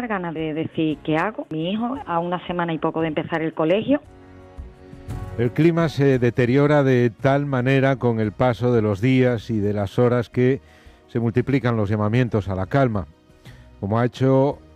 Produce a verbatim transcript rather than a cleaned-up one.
ganas de decir qué hago. Mi hijo, a una semana y poco de empezar el colegio. El clima se deteriora de tal manera con el paso de los días y de las horas que se multiplican los llamamientos a la calma, como ha hecho